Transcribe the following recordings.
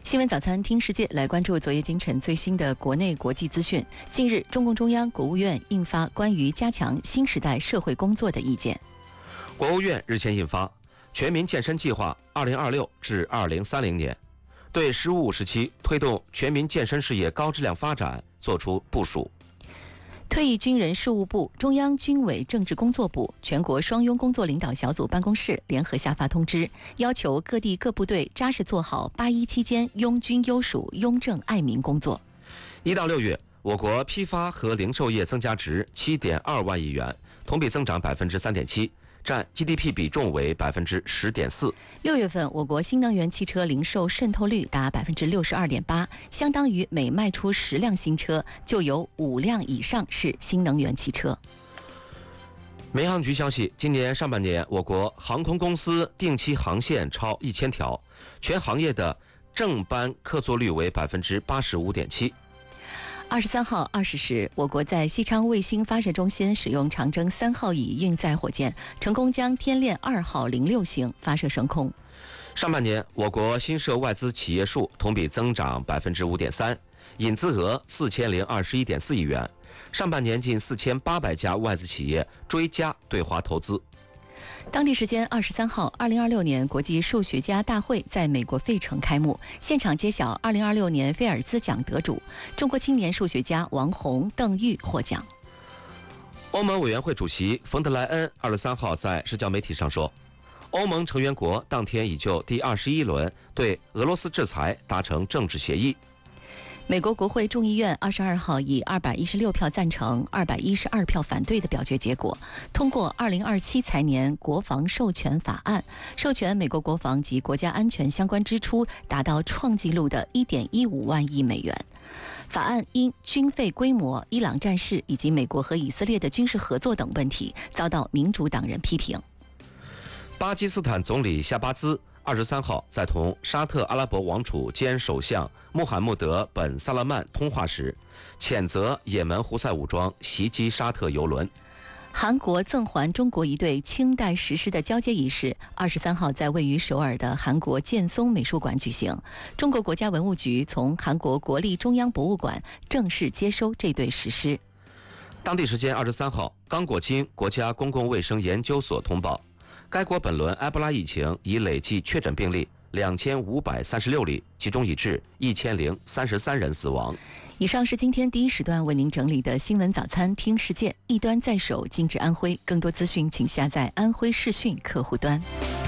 新闻早餐听世界，来关注昨夜今晨最新的国内国际资讯。近日，中共中央、国务院印发关于加强新时代社会工作的意见。 国务院日前印发《全民健身计划（2026至2030年）》，对“十五五”时期推动全民健身事业高质量发展作出部署。 退役军人事务部、中央军委政治工作部、全国双拥工作领导小组办公室联合下发通知，要求各地各部队扎实做好8·1期间拥军优属、拥政爱民工作。 1到6月，我国批发和零售业增加值7.2万亿元，同比增长3.7%。占 GDP 比重为10.4%。 6月份，我国新能源汽车零售渗透率达62.8%，相当于每卖出10辆新车，就有5辆以上是新能源汽车。 民航局消息，今年上半年，我国航空公司定期航线超1000条，全行业的正班客座率为85.7%。 23号20时，我国在西昌卫星发射中心使用长征3号乙运载火箭，成功将天链2号06型发射升空。 上半年，我国新设外资企业数同比增长5.3%，引资额4021.4亿元。上半年近4800家外资企业追加对华投资。 当地时间23号，2026年国际数学家大会在美国费城开幕，现场揭晓2026年菲尔兹奖得主，中国青年数学家王洪、邓玉获奖。 欧盟委员会主席冯德莱恩23号在社交媒体上说，欧盟成员国当天已就第21轮对俄罗斯制裁达成政治协议。 美国国会众议院22号以216票赞成、212票反对的表决结果，通过2027财年国防授权法案，授权美国国防及国家安全相关支出达到创纪录的1.15万亿美元。法案因军费规模、伊朗战事以及美国和以色列的军事合作等问题，遭到民主党人批评。 巴基斯坦总理夏巴兹23号在同沙特阿拉伯王储兼首相穆罕默德本萨勒曼通话时，谴责也门胡塞武装袭击沙特油轮。 韩国赠还中国一对清代石狮的交接仪式23号在位于首尔的韩国建松美术馆举行，中国国家文物局从韩国国立中央博物馆正式接收这对石狮。 当地时间23号，刚果金国家公共卫生研究所通报，该国本轮埃博拉疫情已累计确诊病例2536例，其中已致1033人死亡。 以上是今天第一时段为您整理的新闻早餐听世界，一端在手，精致安徽。更多资讯请下载安徽视讯客户端。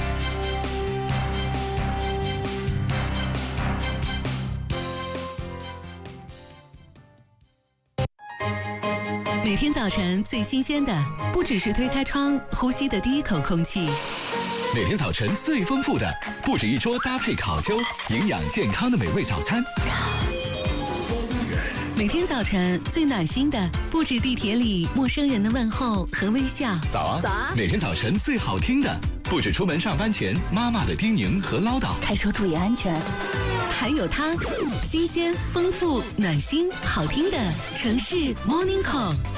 每天早晨最新鲜的，不只是推开窗呼吸的第一口空气。 每天早晨最丰富的，不止一桌搭配烤秋、营养健康的美味早餐。 每天早晨最暖心的，不止地铁里陌生人的问候和微笑。 早啊，早啊！每天早晨最好听的，不止出门上班前妈妈的叮咛和唠叨。 开车注意安全。 还有它，新鲜、丰富、暖心、好听的城市 Morning Call。